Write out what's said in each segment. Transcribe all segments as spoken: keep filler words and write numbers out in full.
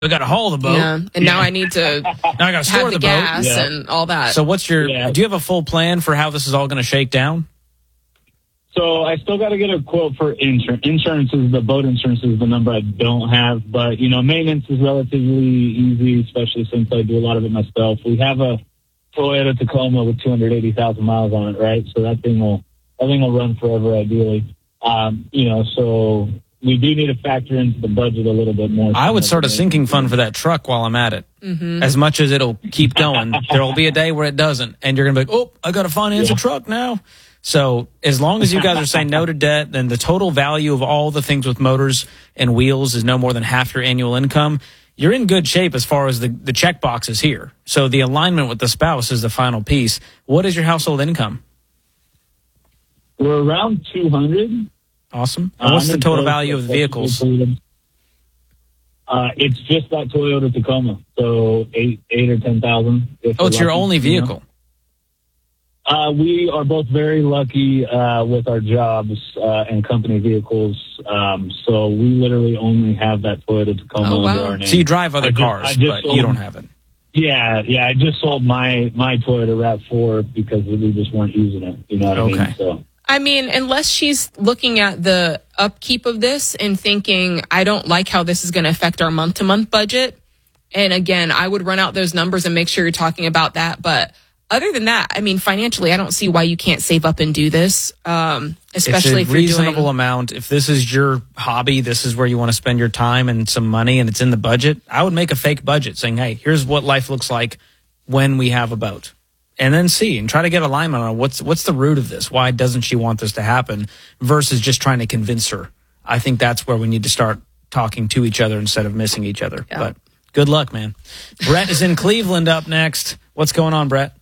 I got to haul the boat. Yeah, and yeah. now I need to now I got to store have the, the gas boat. Yeah. and all that. So what's your, Yeah. do you have a full plan for how this is all going to shake down? So I still got to get a quote for insurance. Insurance is the boat insurance is the number I don't have, but you know, maintenance is relatively easy, especially since I do a lot of it myself. We have a Toyota Tacoma with two hundred eighty thousand miles on it, right? So that thing will, that thing will run forever, ideally. Um, you know, so we do need to factor into the budget a little bit more. I would start a sinking fund for that truck while I'm at it. Mm-hmm. As much as it'll keep going, there will be a day where it doesn't, and you're going to be like, oh, I got to finance Yeah. a truck now. So as long as you guys are saying no to debt, then the total value of all the things with motors and wheels is no more than half your annual income. You're in good shape as far as the, the check boxes here. So the alignment with the spouse is the final piece. What is your household income? We're around two hundred. Awesome. And what's Uh, the I'm total in value of the vehicles? Uh, it's just that Toyota Tacoma, so eight, eight or ten thousand. Oh, it's your only vehicle. Uh, we are both very lucky uh, with our jobs uh, and company vehicles, um, so we literally only have that Toyota Tacoma Oh, wow. under our name. So you drive other I just- cars, I just but sold- you don't have it. Yeah, yeah. I just sold my my Toyota RAV four because we just weren't using it. You know what I Okay. mean? So. I mean, unless she's looking at the upkeep of this and thinking, I don't like how this is going to affect our month-to-month budget. And again, I would run out those numbers and make sure you're talking about that. But other than that, I mean, financially, I don't see why you can't save up and do this, um, especially it's if a you're reasonable doing... amount. If this is your hobby, this is where you want to spend your time and some money, and it's in the budget, I would make a fake budget saying, hey, here's what life looks like when we have a boat. And then see and try to get alignment on what's what's the root of this. Why doesn't she want this to happen versus just trying to convince her? I think that's where we need to start talking to each other instead of missing each other. Yeah. But good luck, man. Brett is in Cleveland up next. What's going on, Brett?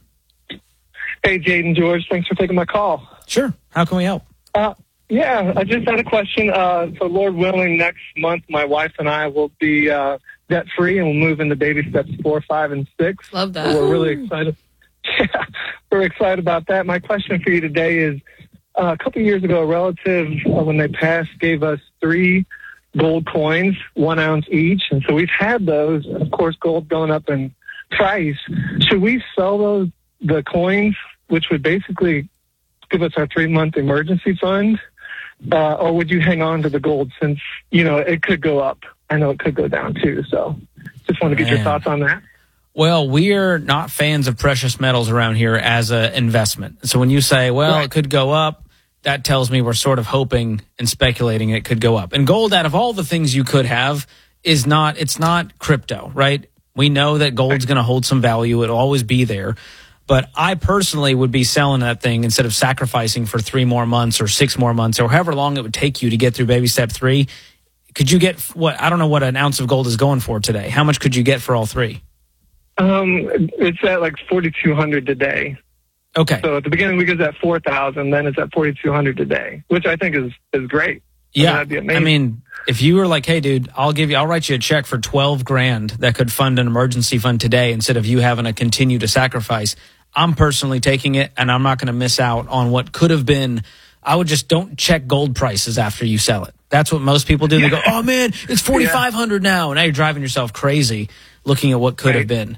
Hey, Jaden, George, thanks for taking my call. Sure. How can we help? Uh, yeah, I just had a question. Uh, so, Lord willing, next month, my wife and I will be uh, debt-free, and we'll move into baby steps four, five, and six. Love that. So we're really excited. Yeah, we're excited about that. My question for you today is, uh, a couple years ago, a relative, uh, when they passed, gave us three gold coins, one ounce each. And so we've had those. And of course, gold going up in price. Should we sell those, the coins, which would basically give us our three-month emergency fund? Uh, or would you hang on to the gold since, you know, it could go up? I know it could go down too. So just want to get Man. your thoughts on that. Well, we're not fans of precious metals around here as an investment. So when you say, well, Right. it could go up, that tells me we're sort of hoping and speculating it could go up. And gold, out of all the things you could have, is not, it's not crypto, right? We know that gold's going to hold some value. It'll always be there. But I personally would be selling that thing instead of sacrificing for three more months or six more months or however long it would take you to get through baby step three. Could you get what, I don't know what an ounce of gold is going for today. How much could you get for all three? Um, it's at like forty-two hundred today. Okay. So at the beginning, we get at four thousand, then it's at forty-two hundred today, which I think is, is great. I mean, Yeah. that'd be I amazing. mean, if you were like, hey, dude, I'll give you, I'll write you a check for twelve grand that could fund an emergency fund today instead of you having to continue to sacrifice. I'm personally taking it, and I'm not going to miss out on what could have been. I would just don't check gold prices after you sell it. That's what most people do. They go, oh, man, it's forty-five hundred now. And now you're driving yourself crazy looking at what could have Right. been.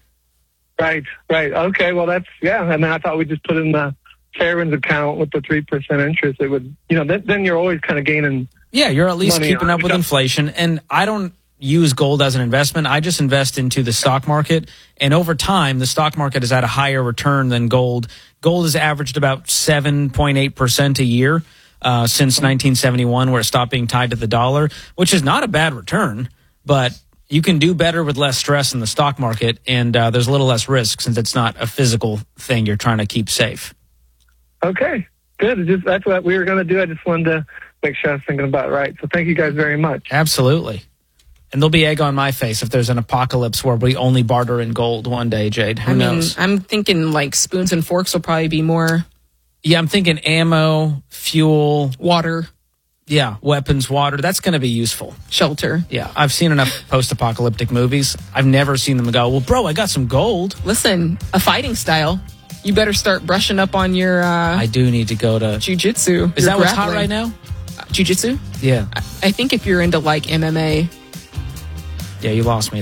Right, right. Okay, well, that's, yeah. And then I thought we'd just put in the Fairwinds account with the three percent interest. It would, you know, then, then you're always kind of gaining. Yeah, you're at least Money keeping on up it. with inflation. And I don't use gold as an investment. I just invest into the stock market. And over time, the stock market has had a higher return than gold. Gold has averaged about seven point eight percent a year uh, since nineteen seventy-one, where it stopped being tied to the dollar, which is not a bad return. But you can do better with less stress in the stock market. And uh, there's a little less risk since it's not a physical thing you're trying to keep safe. Okay, good. It's just, that's what we were going to do. I just wanted to make sure I was thinking about it right. So thank you guys very much. Absolutely. And there'll be egg on my face if there's an apocalypse where we only barter in gold one day, Jade. Who I mean, knows? I'm thinking like spoons and forks will probably be more Yeah, I'm thinking ammo, fuel, water, yeah, weapons, water. That's going to be useful. shelter. Yeah, I've seen enough post-apocalyptic movies. I've never seen them go, well, bro, I got some gold. Listen, a fighting style. You better start brushing up on your uh, I do need to go to... jiu-jitsu. Is your that what's hot grappling. right now? Uh, jiu-jitsu? Yeah. I think if you're into like M M A, Yeah, you lost me.